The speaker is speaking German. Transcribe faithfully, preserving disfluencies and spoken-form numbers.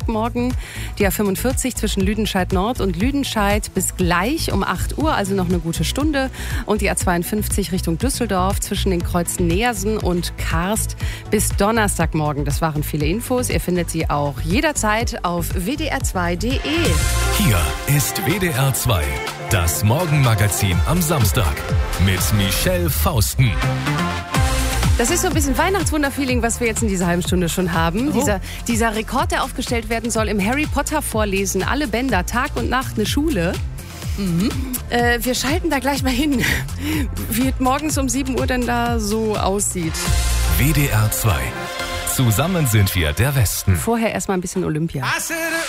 Donnerstagmorgen. Die A fünfundvierzig zwischen Lüdenscheid Nord und Lüdenscheid bis gleich um acht Uhr, also noch eine gute Stunde. Und die A zweiundfünfzig Richtung Düsseldorf zwischen den Kreuzen Neersen und Karst bis Donnerstagmorgen. Das waren viele Infos. Ihr findet sie auch jederzeit auf w d r zwei punkt d e. Hier ist W D R zwei, das Morgenmagazin am Samstag mit Michelle Fausten. Das ist so ein bisschen Weihnachtswunder-Feeling, was wir jetzt in dieser halben Stunde schon haben. Oh. Dieser, dieser Rekord, der aufgestellt werden soll im Harry Potter Vorlesen, alle Bänder, Tag und Nacht, eine Schule. Mhm. Äh, wir schalten da gleich mal hin, wie es morgens um sieben Uhr denn da so aussieht. W D R zwei. Zusammen sind wir der Westen. Vorher erstmal ein bisschen Olympia.